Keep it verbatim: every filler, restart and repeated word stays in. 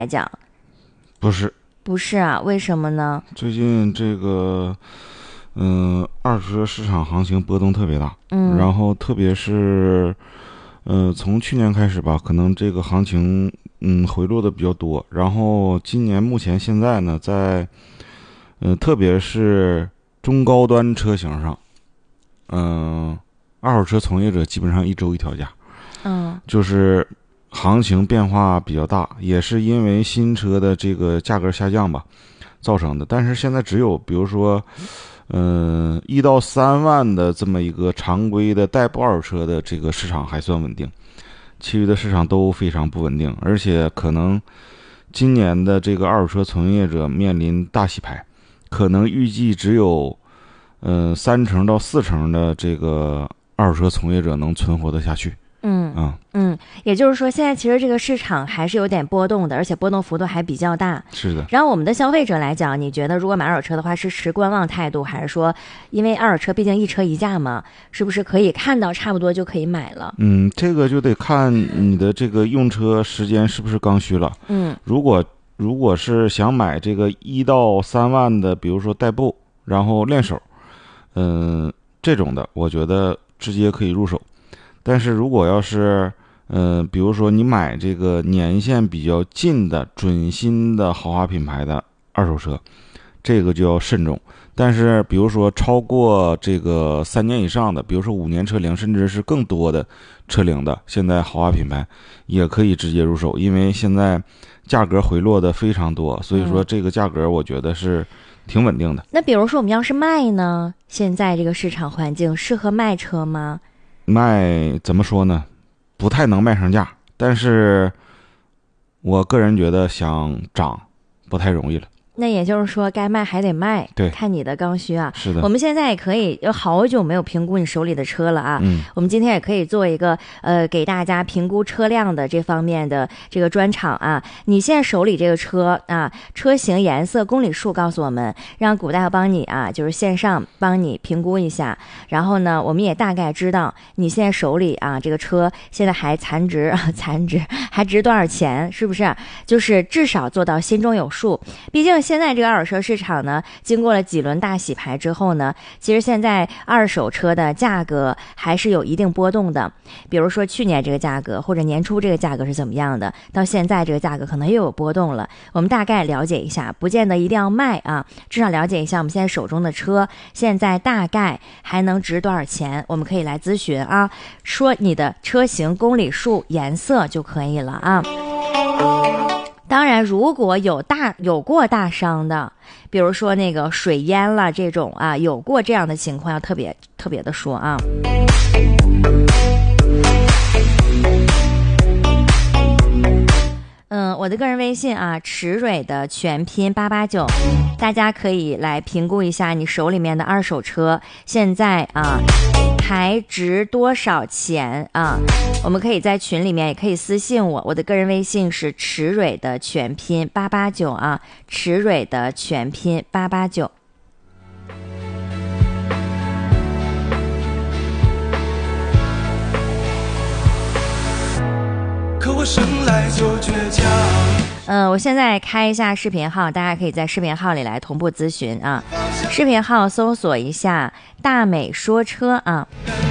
来讲？ 不是， 不是啊，为什么呢？ 最近这个，嗯、二手车市场行情波动特别大， 嗯然后特别是，呃，从去年开始吧，可能这个行情嗯回落的比较多，然后今年目前现在呢，在，呃，特别是中高端车型上，嗯、二手车从业者基本上一周一调价， 嗯就是行情变化比较大，也是因为新车的这个价格下降吧造成的。但是现在只有比如说，嗯、呃，一到三万的这么一个常规的代步二手车的这个市场还算稳定，其余的市场都非常不稳定，而且可能今年的这个二手车从业者面临大洗牌，可能预计只有呃三成到四成的这个二手车从业者能存活得下去。 嗯啊、 嗯，也就是说，现在其实这个市场还是有点波动的，而且波动幅度还比较大。 是的。 然后我们的消费者来讲，你觉得如果买二手车的话，是持观望态度，还是说，因为二手车毕竟一车一价嘛，是不是可以看到差不多就可以买了？ 嗯，这个就得看你的这个用车时间是不是刚需了。 嗯如果如果是想买这个一到三万的，比如说代步，然后练手，嗯、这种的，我觉得直接可以入手。但是如果要是，嗯、比如说你买这个年限比较近的准新的豪华品牌的二手车，这个就要慎重。但是比如说超过这个三年以上的，比如说五年车龄，甚至是更多的车龄的，现在豪华品牌也可以直接入手，因为现在价格回落的非常多，所以说这个价格我觉得是挺稳定的。 那比如说我们要是卖呢，现在这个市场环境适合卖车吗？ 卖怎么说呢？不太能卖上价，但是我个人觉得想涨不太容易了。 那也就是说，该卖还得卖， 对看你的刚需啊。 是的。 我们现在也可以，有好久没有评估你手里的车了啊。 嗯我们今天也可以做一个呃，给大家评估车辆的这方面的这个专场啊。你现在手里这个车啊，车型、颜色、公里数告诉我们，让古代帮你啊，就是线上帮你评估一下。然后呢，我们也大概知道你现在手里啊这个车现在还残值，残值还值多少钱，是不是？就是至少做到心中有数。毕竟现在这个二手车市场呢，经过了几轮大洗牌之后呢，其实现在二手车的价格还是有一定波动的。比如说去年这个价格，或者年初这个价格是怎么样的，到现在这个价格可能又有波动了。我们大概了解一下，不见得一定要卖啊，至少了解一下我们现在手中的车现在大概还能值多少钱，我们可以来咨询啊，说你的车型、公里数、颜色就可以了啊。当然，如果有大有过大伤的，比如说那个水淹了这种啊，有过这样的情况，要特别特别的说啊。嗯，我的个人微信啊，池蕊的全拼八八九，大家可以来评估一下你手里面的二手车现在啊还值多少钱啊？我们可以在群里面也可以私信我，我的个人微信是池蕊的全拼八八九啊，池蕊的全拼八八九。 可我生来就倔强。 嗯、呃，我现在开一下视频号，大家可以在视频号里来同步咨询啊。视频号搜索一下大美说车啊。